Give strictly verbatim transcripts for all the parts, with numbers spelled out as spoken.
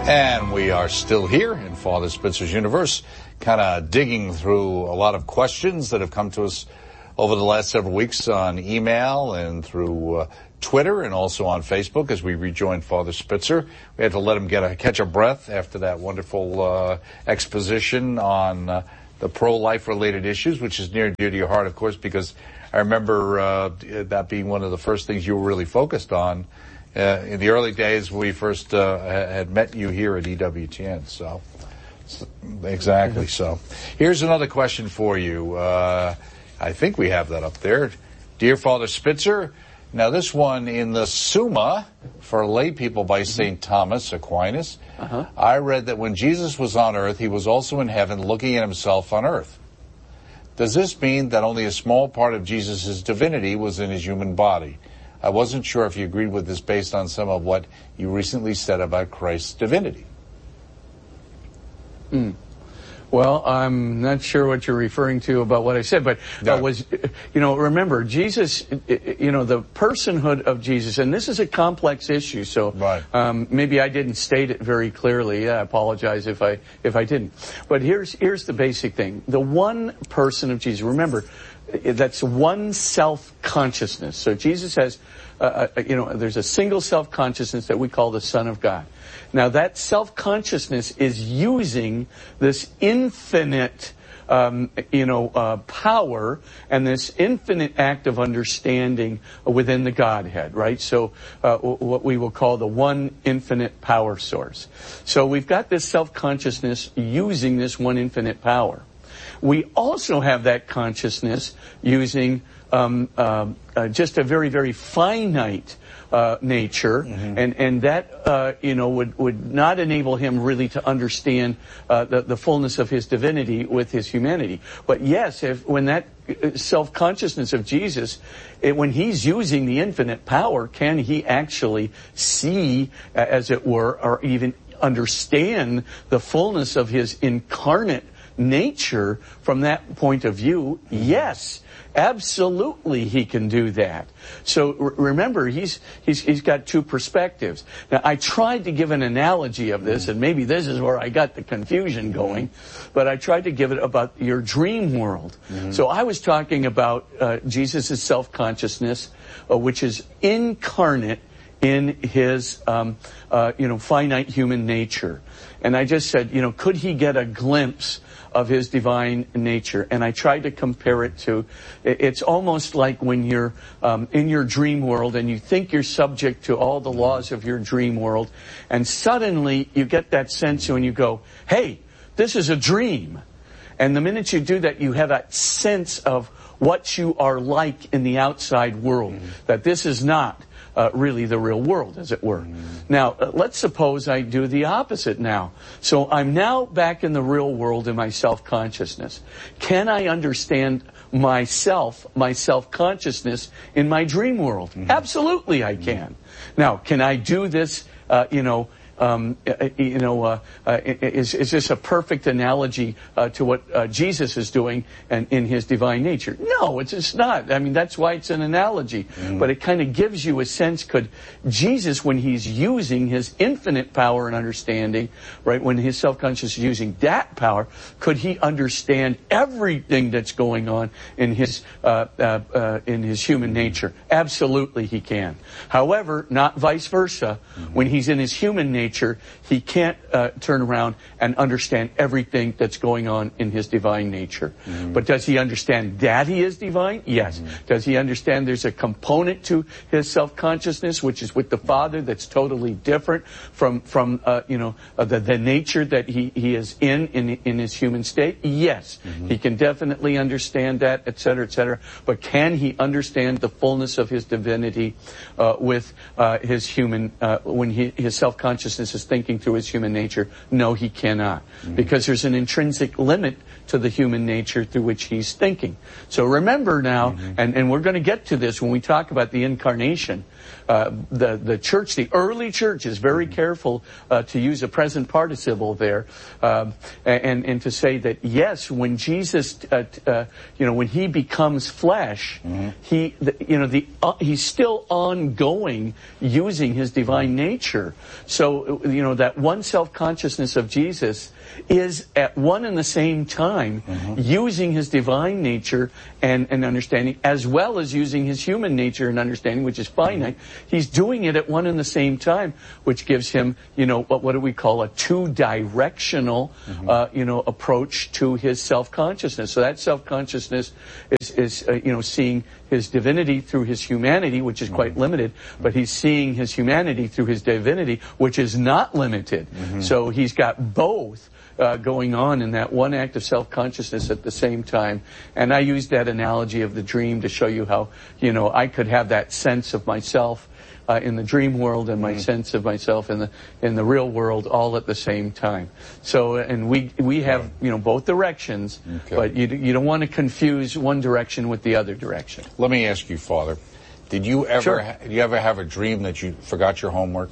And we are still here in Father Spitzer's universe, kind of digging through a lot of questions that have come to us over the last several weeks on email and through uh, Twitter and also on Facebook as we rejoined Father Spitzer. We had to let him get a catch a breath after that wonderful uh, exposition on uh, the pro-life related issues, which is near and dear to your heart, of course, because I remember uh, that being one of the first things you were really focused on Uh, in the early days when we first uh, had met you here at E W T N. So, exactly. So, here's another question for you. Uh, I think we have that up there. Dear Father Spitzer, now this one in the Summa for lay people by Saint Thomas Aquinas, uh-huh. I read that when Jesus was on earth, he was also in heaven looking at himself on earth. Does this mean that only a small part of Jesus' divinity was in his human body? I wasn't sure if you agreed with this based on some of what you recently said about Christ's divinity. Mm. Well, I'm not sure what you're referring to about what I said, but no. uh, was, you know, remember, Jesus, you know, the personhood of Jesus, and this is a complex issue, so right. um, maybe I didn't state it very clearly. I apologize if I if I didn't. But here's here's the basic thing. The one person of Jesus, remember, that's one self-consciousness. So Jesus has, uh, you know, there's a single self-consciousness that we call the Son of God. Now that self-consciousness is using this infinite, um, you know, uh, power and this infinite act of understanding within the Godhead, right? So uh, what we will call the one infinite power source. So we've got this self-consciousness using this one infinite power. We also have that consciousness using um, uh, uh, just a very, very finite uh, nature, mm-hmm. and and that uh, you know would would not enable him really to understand uh, the the fullness of his divinity with his humanity. But yes, if when that self-consciousness of Jesus, it, when he's using the infinite power, can he actually see, as it were, or even understand the fullness of his incarnate nature from that point of view? Yes, absolutely he can do that. So r- remember, he's, he's he's got two perspectives. Now, I tried to give an analogy of this, and maybe this is where I got the confusion going, but I tried to give it about your dream world. Mm-hmm. So I was talking about uh, Jesus' self-consciousness, uh, which is incarnate in his, um, uh, you know, finite human nature. And I just said, you know, could he get a glimpse of his divine nature? And I tried to compare it to, it's almost like when you're um, in your dream world and you think you're subject to all the laws of your dream world, and suddenly you get that sense when you go, hey, this is a dream. And the minute you do that, you have that sense of what you are like in the outside world, mm-hmm. that this is not Uh, really the real world, as it were. Mm. Now, uh, let's suppose I do the opposite now. So I'm now back in the real world in my self-consciousness. Can I understand myself, my self-consciousness in my dream world? Mm. Absolutely I can. Mm. Now, can I do this, uh, you know, Um, you know, uh, uh, is, is this a perfect analogy uh, to what uh, Jesus is doing and in his divine nature? No, it's, it's not. I mean, that's why it's an analogy. Mm-hmm. But it kind of gives you a sense, could Jesus, when he's using his infinite power and understanding, right, when his self-conscious is using that power, could he understand everything that's going on in his uh, uh, uh, in his human nature? Absolutely he can. However, not vice versa. Mm-hmm. When he's in his human nature, Nature, he can't uh, turn around and understand everything that's going on in his divine nature. Mm-hmm. But does he understand that he is divine? Yes. Mm-hmm. Does he understand there's a component to his self-consciousness, which is with the Father, that's totally different from from uh, you know uh, the the nature that he he is in in in his human state? Yes. Mm-hmm. He can definitely understand that, et cetera, et cetera. But can he understand the fullness of his divinity uh, with uh, his human uh, when he his self-consciousness is thinking through his human nature? No, he cannot. Mm-hmm. Because there's an intrinsic limit to the human nature through which he's thinking. So remember now, mm-hmm. and, and we're going to get to this when we talk about the incarnation. Uh, the, the church, the early church is very mm-hmm. careful uh, to use a present participle there, um, and, and to say that, yes, when Jesus, uh, uh, you know, when he becomes flesh, mm-hmm. he, the, you know, the uh, he's still ongoing using his divine nature. So so, you know, that one self-consciousness of Jesus is at one and the same time mm-hmm. using his divine nature and, and understanding, as well as using his human nature and understanding, which is finite. Mm-hmm. He's doing it at one and the same time, which gives him, you know, what, what do we call a two-directional, mm-hmm. uh, you know, approach to his self-consciousness. So that self-consciousness is, is uh, you know, seeing his divinity through his humanity, which is quite mm-hmm. limited, but he's seeing his humanity through his divinity, which is not limited. Mm-hmm. So he's got both uh, going on in that one act of self-consciousness at the same time. And I used that analogy of the dream to show you how, you know, I could have that sense of myself Uh, in the dream world and my mm-hmm. sense of myself in the in the real world all at the same time. So, and we we have you know both directions, okay. but you you don't want to confuse one direction with the other direction. Let me ask you, Father, did you ever sure. ha- did you ever have a dream that you forgot your homework?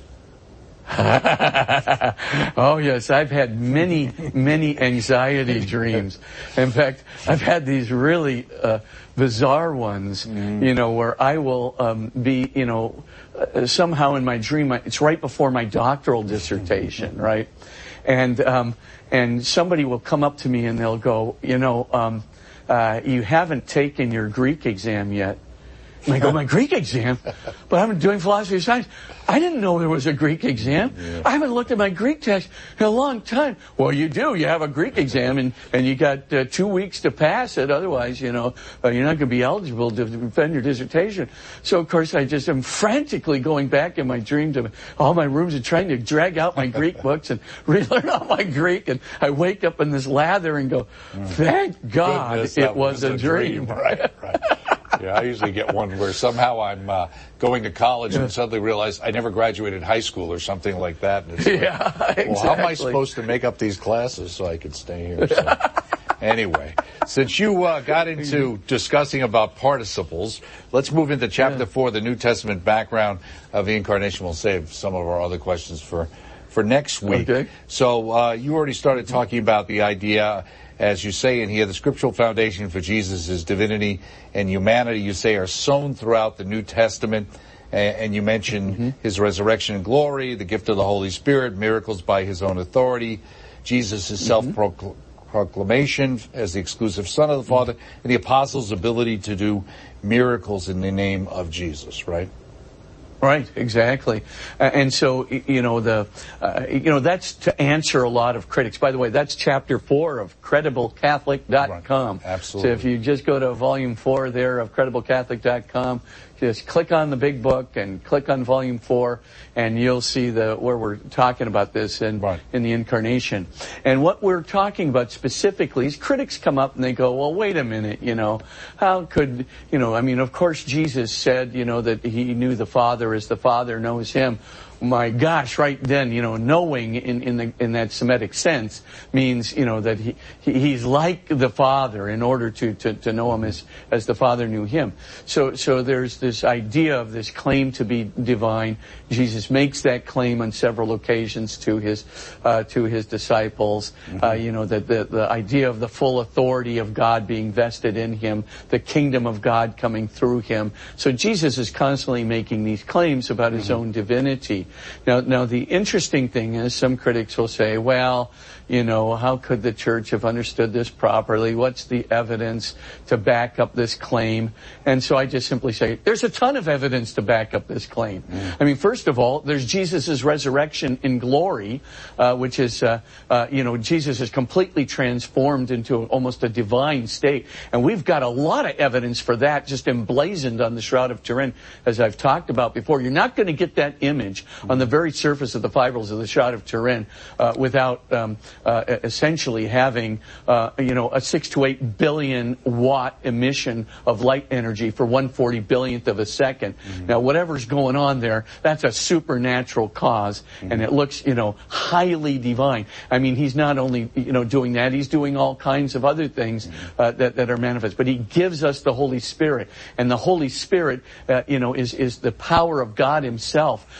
Oh yes, I've had many many anxiety dreams. In fact, I've had these really uh, bizarre ones, mm. you know, where I will um, be, you know, uh, somehow in my dream, it's right before my doctoral dissertation, right? And um, and somebody will come up to me and they'll go, you know, um, uh, you haven't taken your Greek exam yet. And I go, my Greek exam? But I've been doing philosophy of science. I didn't know there was a Greek exam. Yeah. I haven't looked at my Greek text in a long time. Well, you do. You have a Greek exam, and, and you got uh, two weeks to pass it. Otherwise, you know, uh, you're not going to be eligible to defend your dissertation. So, of course, I just am frantically going back in my dream to all my rooms and trying to drag out my Greek books and relearn all my Greek. And I wake up in this lather and go, thank God Goodness, it was, was a, a dream. dream. Right, right. Yeah, I usually get one where somehow I'm uh, going to college and suddenly realize I never graduated high school or something like that. And it's like, yeah, exactly. Well, how am I supposed to make up these classes so I could stay here? So, anyway, since you uh, got into discussing about participles, let's move into chapter yeah. four, the New Testament background of the Incarnation. We'll save some of our other questions for, for next week. Okay. So uh, you already started talking about the idea, as you say in here, the scriptural foundation for Jesus' divinity and humanity, you say, are sown throughout the New Testament. And, and you mention mm-hmm. his resurrection and glory, the gift of the Holy Spirit, miracles by his own authority, Jesus' mm-hmm. self-proclamation as the exclusive Son of the Father, mm-hmm. and the apostles' ability to do miracles in the name of Jesus, right? Right, exactly. Uh, and so, you know, the, uh, you know, that's to answer a lot of critics. By the way, that's chapter four of credible catholic dot com. Right. Absolutely. So if you just go to volume four there of credible catholic dot com, just click on the big book and click on volume four, and you'll see the where we're talking about this in, right. in the Incarnation. And what we're talking about specifically is critics come up and they go, well, wait a minute, you know, how could, you know, I mean, of course Jesus said, you know, that he knew the Father as the Father knows him. My gosh, right then, you know, knowing in, in the, in that Semitic sense means, you know, that he, he he's like the Father in order to, to, to know him as, as the Father knew him. So, so there's this idea of this claim to be divine. Jesus makes that claim on several occasions to his, uh, to his disciples. Mm-hmm. Uh, you know, that the, the idea of the full authority of God being vested in him, the kingdom of God coming through him. So Jesus is constantly making these claims about his mm-hmm. own divinity. Now, now the interesting thing is some critics will say, well, you know, how could the church have understood this properly? What's the evidence to back up this claim? And so I just simply say, there's a ton of evidence to back up this claim. Mm. I mean, first of all, there's Jesus' resurrection in glory, uh, which is, uh, uh, you know, Jesus is completely transformed into almost a divine state. And we've got a lot of evidence for that just emblazoned on the Shroud of Turin, as I've talked about before. You're not going to get that image mm. on the very surface of the fibrils of the Shroud of Turin uh, without um, Uh, essentially having, uh, you know, a six to eight billion watt emission of light energy for one forty billionth of a second. Mm-hmm. Now, whatever's going on there, that's a supernatural cause, mm-hmm. and it looks, you know, highly divine. I mean, he's not only, you know, doing that, he's doing all kinds of other things mm-hmm. uh, that, that are manifest. But he gives us the Holy Spirit, and the Holy Spirit, uh, you know, is, is the power of God himself uh, to,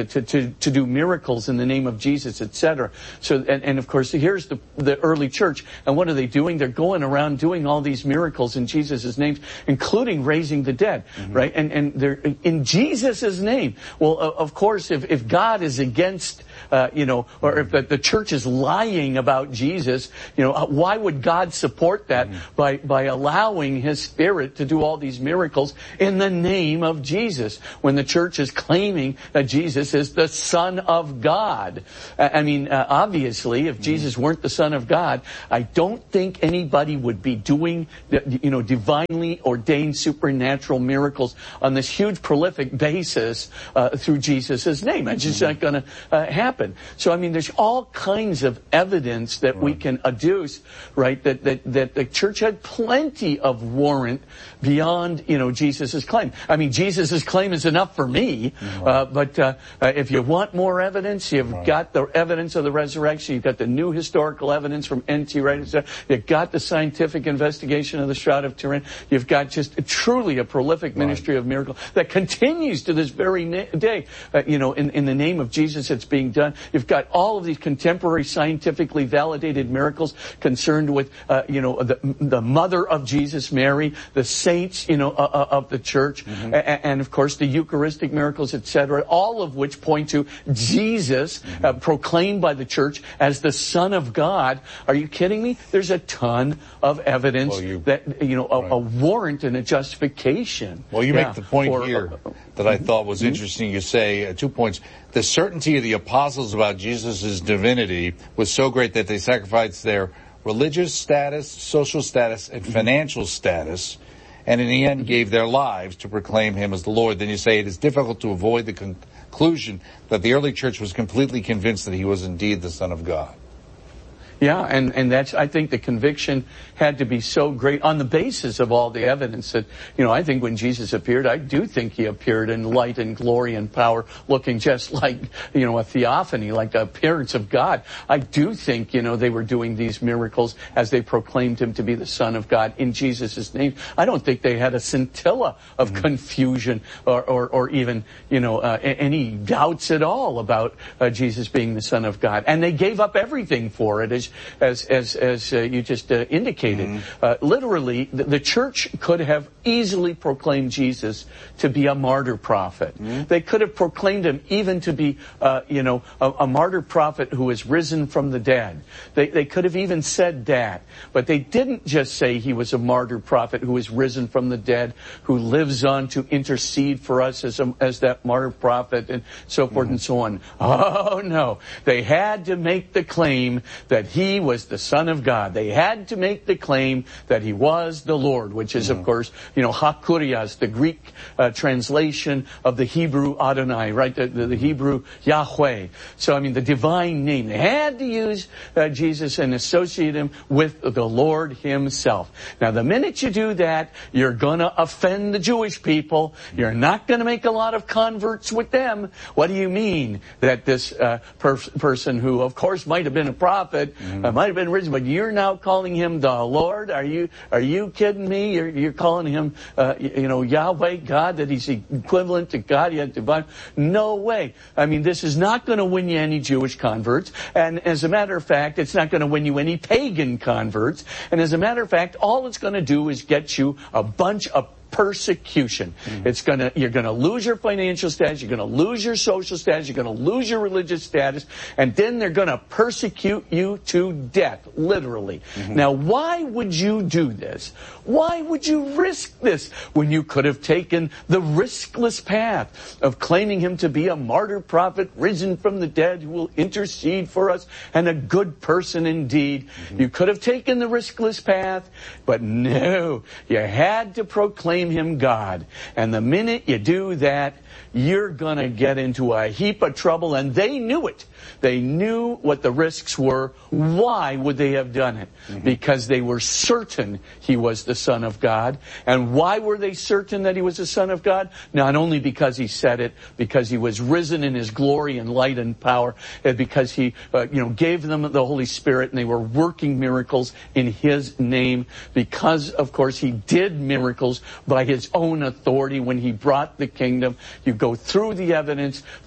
to, to, to, to do miracles in the name of Jesus, et cetera. So, and, and of course, here's the, the early church. And what are they doing? They're going around doing all these miracles in Jesus' name, including raising the dead, mm-hmm. right? And, and they're in Jesus' name. Well, of course, if, if God is against, uh, you know, or if the, the church is lying about Jesus, you know, why would God support that mm-hmm. by, by allowing His Spirit to do all these miracles in the name of Jesus when the church is claiming that Jesus is the Son of God? I mean, uh, obviously, if mm-hmm. Jesus weren't the Son of God, I don't think anybody would be doing, you know, divinely ordained supernatural miracles on this huge prolific basis uh, through Jesus' name. It's just mm-hmm. not going to uh, happen. So, I mean, there's all kinds of evidence that right. we can adduce, right, that, that, that the church had plenty of warrant beyond, you know, Jesus' claim. I mean, Jesus' claim is enough for me, right. uh, but uh, uh, if you want more evidence, you've right. got the evidence of the resurrection, you've got the new historical evidence from N T Wright, you've got the scientific investigation of the Shroud of Turin, you've got just truly a prolific ministry right. of miracles that continues to this very na- day. Uh, you know, in, in the name of Jesus, it's being done. You've got all of these contemporary scientifically validated miracles concerned with, uh, you know, the, the mother of Jesus, Mary, the saints, you know, uh, of the church, mm-hmm. and, and of course the Eucharistic miracles, et cetera, all of which point to Jesus, mm-hmm. uh, proclaimed by the church as the Son of God. Are you kidding me? There's a ton of evidence well, you, that, you know, a, right. a warrant and a justification. Well, you yeah, make the point for, here uh, that I thought was mm-hmm. interesting. You say uh, two points. The certainty of the apostles about Jesus' divinity was so great that they sacrificed their religious status, social status, and financial status, and in the end gave their lives to proclaim Him as the Lord. Then you say it is difficult to avoid the conclusion that the early church was completely convinced that He was indeed the Son of God. Yeah, and, and that's, I think the conviction had to be so great on the basis of all the evidence that, you know, I think when Jesus appeared, I do think He appeared in light and glory and power, looking just like, you know, a theophany, like the appearance of God. I do think, you know, they were doing these miracles as they proclaimed Him to be the Son of God in Jesus' name. I don't think they had a scintilla of mm-hmm. confusion or, or, or even, you know, uh, any doubts at all about uh, Jesus being the Son of God. And they gave up everything for it, as As as as uh, you just uh, indicated, mm-hmm. uh, literally, the, the church could have easily proclaimed Jesus to be a martyr prophet. Mm-hmm. They could have proclaimed Him even to be, uh, you know, a, a martyr prophet who is risen from the dead. They they could have even said that, but they didn't just say He was a martyr prophet who is risen from the dead, who lives on to intercede for us as a, as that martyr prophet, and so forth mm-hmm. and so on. Oh no, they had to make the claim that He He was the Son of God. They had to make the claim that He was the Lord, which is, mm-hmm. of course, you know, Hakurias, the Greek uh, translation of the Hebrew Adonai, right? The, the, the Hebrew Yahweh. So, I mean, the divine name. They had to use uh, Jesus and associate Him with the Lord Himself. Now, the minute you do that, you're going to offend the Jewish people. You're not going to make a lot of converts with them. What do you mean that this uh, per- person who, of course, might have been a prophet, mm-hmm. Uh, might have been risen, but you're now calling Him the Lord? Are you are you kidding me? You're, you're calling Him, uh, you know, Yahweh, God, that He's equivalent to God, yet divine? No way. I mean, this is not going to win you any Jewish converts. And as a matter of fact, it's not going to win you any pagan converts. And as a matter of fact, all it's going to do is get you a bunch of persecution. Mm-hmm. It's gonna, you're gonna lose your financial status, you're gonna lose your social status, you're gonna lose your religious status, and then they're gonna persecute you to death, literally. Mm-hmm. Now, why would you do this? Why would you risk this when you could have taken the riskless path of claiming Him to be a martyr prophet risen from the dead who will intercede for us and a good person indeed? Mm-hmm. You could have taken the riskless path, but no, you had to proclaim Him God. And the minute you do that, you're going to get into a heap of trouble. And they knew it. They knew what the risks were. Why would they have done it? Mm-hmm. Because they were certain He was the Son of God. And why were they certain that He was the Son of God? Not only because He said it, because He was risen in His glory and light and power, and because He uh, you know, gave them the Holy Spirit and they were working miracles in His name, because, of course, He did miracles by His own authority when He brought the kingdom. You go through the evidence,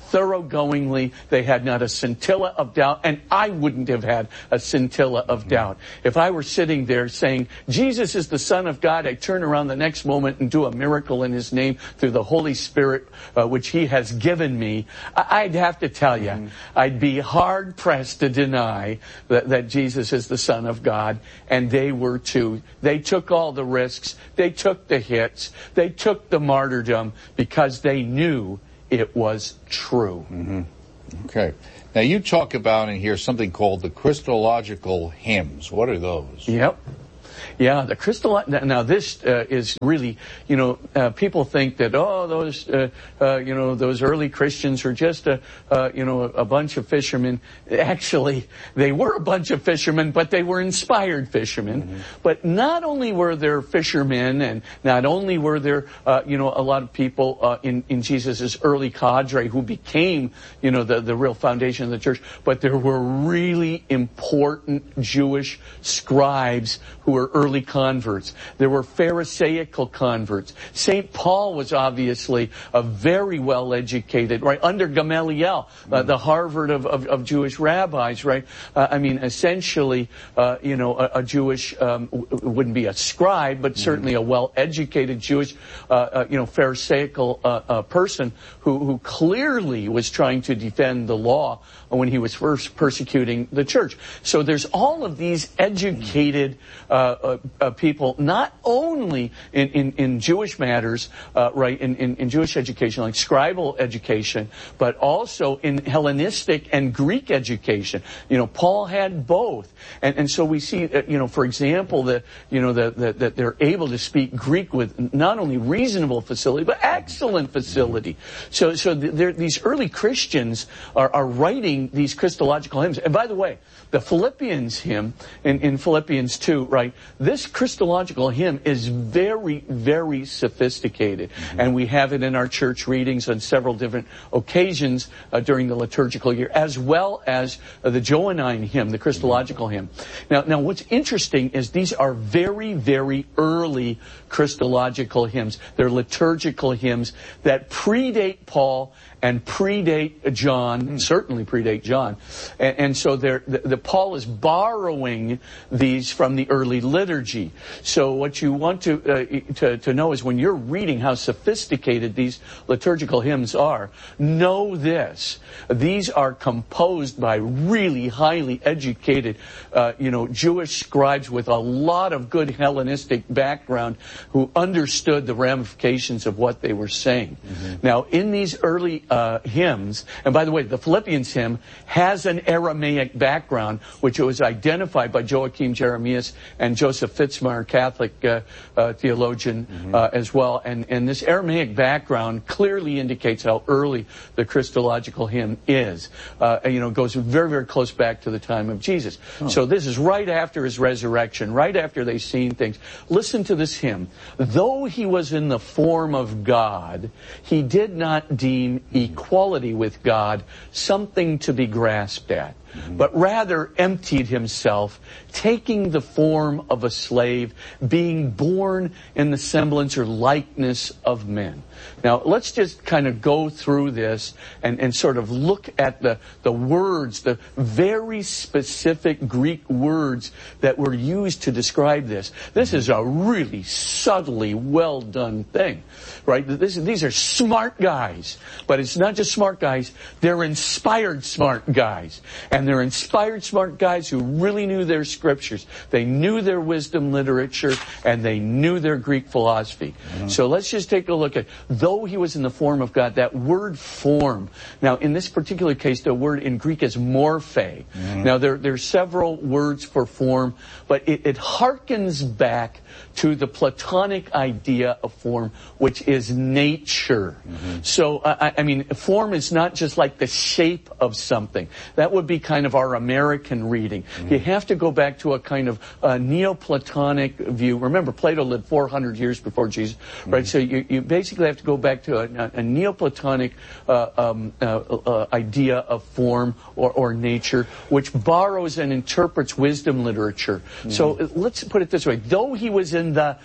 thoroughgoingly. They had not a scintilla of doubt, and I wouldn't have had a scintilla of doubt. If I were sitting there saying, Jesus is the Son of God, I turn around the next moment and do a miracle in His name through the Holy Spirit, uh, which He has given me, I'd have to tell you, mm. I'd be hard-pressed to deny that, that Jesus is the Son of God, and they were too. They took all the risks, they took the hits, they took the martyrdom, because they knew it was true. Mm-hmm. Okay. Now you talk about in here something called the Christological hymns. What are those? Yep. Yeah, the Christol. Now this uh, is really, you know, uh, people think that oh, those, uh, uh, you know, those early Christians are just a, uh, you know, a bunch of fishermen. Actually, they were a bunch of fishermen, but they were inspired fishermen. Mm-hmm. But not only were there fishermen, and not only were there, uh, you know, a lot of people uh, in in Jesus's early cadre who became, you know, the the real foundation of the church, but there were really important Jewish scribes who were early converts. There were Pharisaical converts. Saint Paul was obviously a very well-educated, right, under Gamaliel, uh, the Harvard of, of, of Jewish rabbis, right? Uh, I mean, essentially, uh, you know, a, a Jewish, um, w- wouldn't be a scribe, but certainly a well-educated Jewish, uh, uh, you know, Pharisaical uh, uh, person who, who clearly was trying to defend the law when he was first persecuting the church. So there's all of these educated uh, uh, uh, people, not only in, in, in Jewish matters, uh, right, in, in, in Jewish education, like scribal education, but also in Hellenistic and Greek education. You know, Paul had both. And, and so we see, uh, you know, for example, that, you know, that, that, that they're able to speak Greek with not only reasonable facility, but excellent facility. So, so these early Christians are, are writing these Christological hymns. And by the way, the Philippians hymn in, in Philippians two, right, this Christological hymn is very, very sophisticated. Mm-hmm. And we have it in our church readings on several different occasions uh, during the liturgical year, as well as uh, the Johannine hymn, the Christological hymn. Now, now, what's interesting is these are very, very early Christological hymns. They're liturgical hymns that predate Paul and predate John, mm. certainly predate John. And, and so the, the Paul is borrowing these from the early liturgy. So what you want to, uh, to, to know is when you're reading how sophisticated these liturgical hymns are, know this. These are composed by really highly educated, uh, you know, Jewish scribes with a lot of good Hellenistic background who understood the ramifications of what they were saying. Mm-hmm. Now, in these early uh, hymns, and by the way, the Philippians hymn has an Aramaic background, which was identified by Joachim Jeremias and Joseph Fitzmyer, Catholic uh, uh, theologian, mm-hmm. uh, as well. And, and this Aramaic background clearly indicates how early the Christological hymn is. Uh, you know, it goes very, very close back to the time of Jesus. Oh. So this is right after his resurrection, right after they've seen things. Listen to this hymn. Though he was in the form of God, he did not deem equality with God something to be grasped at, mm-hmm. but rather emptied himself, taking the form of a slave, being born in the semblance or likeness of men. Now, let's just kind of go through this and, and sort of look at the, the words, the very specific Greek words that were used to describe this. This is a really subtly well done thing, right? This, these are smart guys, but it's not just smart guys, they're inspired smart guys. And they're inspired smart guys who really knew their scriptures. They knew their wisdom literature, and they knew their Greek philosophy. Mm-hmm. So let's just take a look at, though he was in the form of God, that word form. Now, in this particular case, the word in Greek is morphe. Mm-hmm. Now, there, there are several words for form, but it, it harkens back to the Platonic idea of form, which is nature. Mm-hmm. So, I, I mean, form is not just like the shape of something. That would be kind of our American reading. Mm-hmm. You have to go back to a kind of uh, Neoplatonic view. Remember, Plato lived four hundred years before Jesus, right? Mm-hmm. So you, you basically have to go back to a, a Neoplatonic uh, um, uh, uh, idea of form or, or nature, which borrows and interprets wisdom literature. Mm-hmm. So uh, let's put it this way. Though he was in the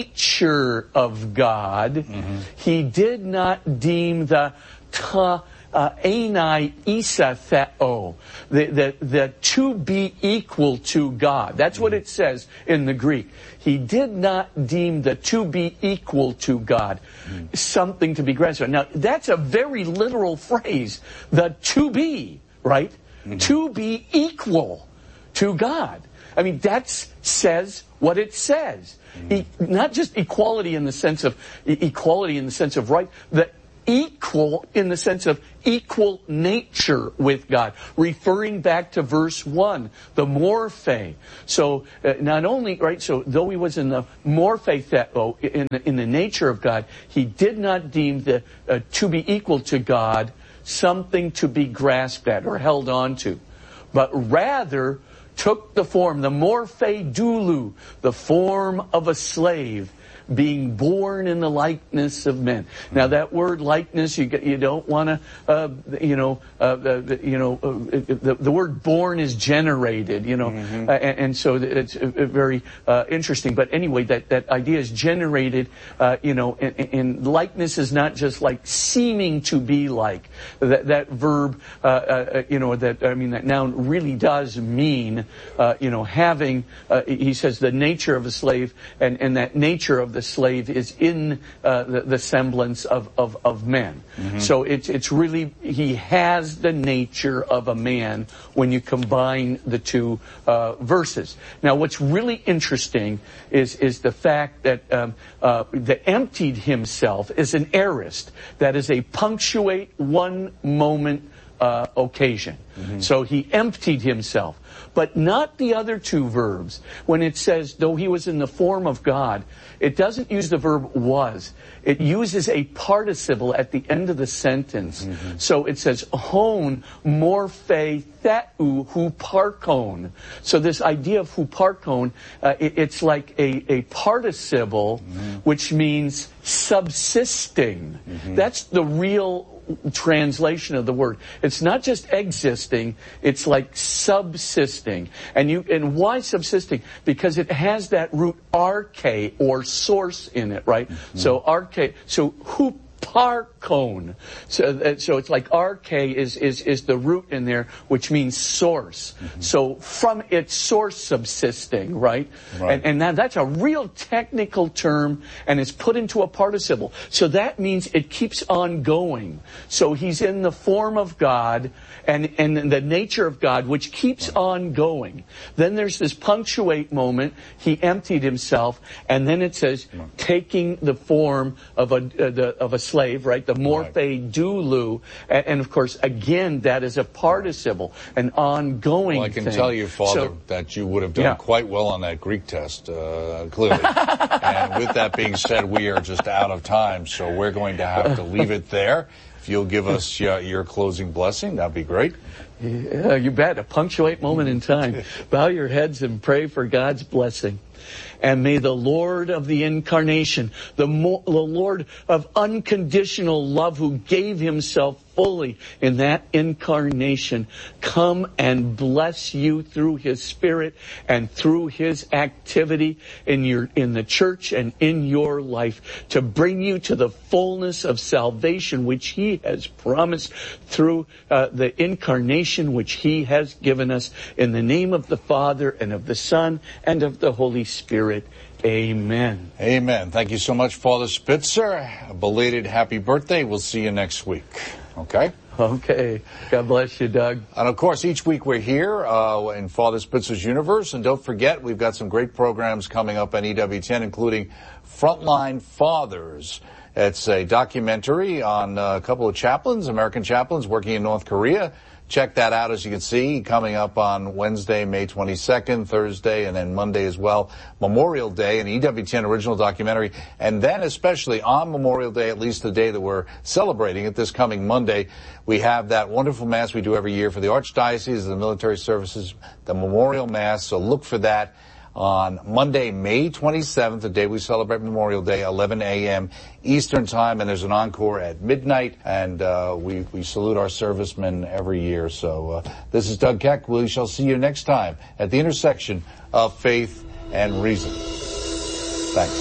nature of God, mm-hmm. he did not deem the ta uh, enai isa theo, the, the, the to be equal to God. That's what it says in the Greek. He did not deem the to be equal to God mm. something to be grasped. Now, that's a very literal phrase, the to be, right? Mm-hmm. To be equal to God. I mean, that says what it says. E- not just equality in the sense of e- equality in the sense of right, the equal in the sense of equal nature with God, referring back to verse one, the morphe. So uh, not only, right, so though he was in the morphe theo, in the, in the nature of God, he did not deem the uh, to be equal to God something to be grasped at or held on to, but rather took the form, the morphe doulou, the form of a slave, being born in the likeness of men. Now that word likeness, you you don't want to, uh, you know, uh, the, you know, uh, the, the word born is generated, you know, mm-hmm. uh, and, and so it's uh, very uh, interesting. But anyway, that, that idea is generated, uh, you know, and, and likeness is not just like seeming to be like. That that verb, uh, uh, you know, that I mean that noun really does mean, uh, you know, having. Uh, he says the nature of a slave, and and that nature of the slave is in uh, the, the semblance of, of, of men. Mm-hmm. So it's it's really, he has the nature of a man when you combine the two uh, verses. Now what's really interesting is is the fact that um, uh, the emptied himself is an aorist. That is a punctuate one moment uh, occasion. Mm-hmm. So he emptied himself. But not the other two verbs. When it says, though he was in the form of God, it doesn't use the verb was. It uses a participle at the end of the sentence. Mm-hmm. So it says, hon morphe theu huparkon. So this idea of huparkon, uh, it, it's like a, a participle, mm-hmm. which means subsisting. Mm-hmm. That's the real translation of the word. It's not just existing, it's like subsisting. And you and why subsisting? Because it has that root arche or source in it, right? Mm-hmm. So arche, so who Parkon. So, so it's like arche is, is, is the root in there, which means source. Mm-hmm. So from its source subsisting, right? right. And, and now that's a real technical term, and it's put into a participle. So that means it keeps on going. So he's in the form of God and, and the nature of God, which keeps right. on going. Then there's this punctuate moment. He emptied himself, and then it says, right. taking the form of a, uh, the, of a slave, right? The morphe right. doulou. And, and of course, again, that is a participle, an ongoing Well, I can thing. tell you, Father, so, that you would have done yeah. quite well on that Greek test, uh, clearly. And with that being said, we are just out of time, so we're going to have to leave it there. If you'll give us uh, your closing blessing, that'd be great. Yeah, you bet. A punctuate moment in time. Bow your heads and pray for God's blessing. And may the Lord of the incarnation, the, mo- the Lord of unconditional love who gave himself fully in that incarnation, come and bless you through his Spirit and through his activity in your in the church and in your life, to bring you to the fullness of salvation which he has promised through uh, the incarnation which he has given us, in the name of the Father and of the Son and of the Holy Spirit. Amen. Amen. Thank you so much, Father Spitzer. A belated happy birthday. We'll see you next week. Okay? Okay. God bless you, Doug. And of course, each week we're here uh, in Father Spitzer's Universe. And don't forget, we've got some great programs coming up on E W ten, including Frontline Fathers. It's a documentary on a couple of chaplains, American chaplains working in North Korea. Check that out, as you can see, coming up on Wednesday, May twenty-second, Thursday, and then Monday as well. Memorial Day, an E W ten original documentary. And then especially on Memorial Day, at least the day that we're celebrating it, this coming Monday, we have that wonderful Mass we do every year for the Archdiocese, the military services, the Memorial Mass. So look for that on Monday, May twenty-seventh, the day we celebrate Memorial Day, eleven a.m. Eastern Time, and there's an encore at midnight, and uh, we, we salute our servicemen every year. So uh, this is Doug Keck. We shall see you next time at the intersection of faith and reason. Thanks.